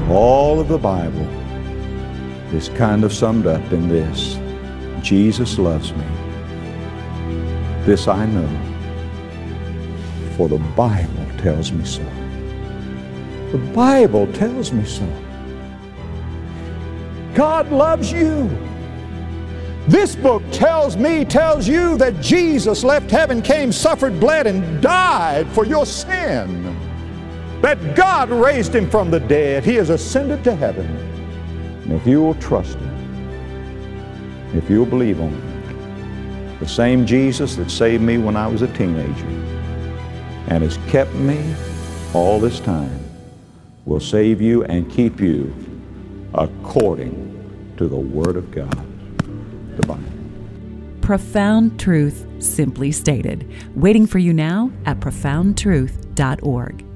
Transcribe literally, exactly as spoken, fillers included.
All of the Bible is kind of summed up in this: Jesus loves me. This I know, for the Bible tells me so. The Bible tells me so. God loves you. This book tells me, tells you that Jesus left heaven, came, suffered, bled, and died for your sin. That God raised him from the dead. He has ascended to heaven. And if you will trust him, if you'll believe on him, the same Jesus that saved me when I was a teenager and has kept me all this time will save you and keep you according to the Word of God, the Bible. Profound truth simply stated. Waiting for you now at profound truth dot org.